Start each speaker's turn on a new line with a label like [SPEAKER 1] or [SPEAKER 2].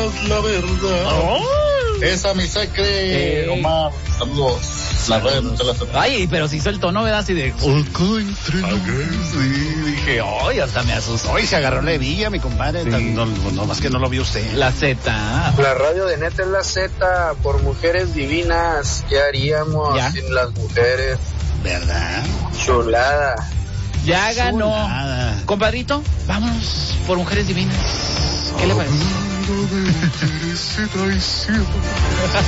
[SPEAKER 1] la verdad.
[SPEAKER 2] Oh.
[SPEAKER 1] Esa mi secre. Omar, saludos. La red, no te la acepto.
[SPEAKER 2] Ay, pero se hizo el tono, ¿verdad? Así de... Sí, dije, ay, hasta me asustó.
[SPEAKER 3] Hoy se agarró la hebilla, mi compadre.
[SPEAKER 2] Sí.
[SPEAKER 3] No, más que no lo vio usted.
[SPEAKER 2] La Z.
[SPEAKER 4] La radio de Neta es la Z, por mujeres divinas. ¿Qué haríamos
[SPEAKER 2] ¿Ya?
[SPEAKER 4] sin las mujeres?
[SPEAKER 3] ¿Verdad?
[SPEAKER 4] Chulada.
[SPEAKER 2] Ya ganó.
[SPEAKER 3] Chulada.
[SPEAKER 2] Compadrito, vámonos por mujeres divinas. ¿Qué le parece?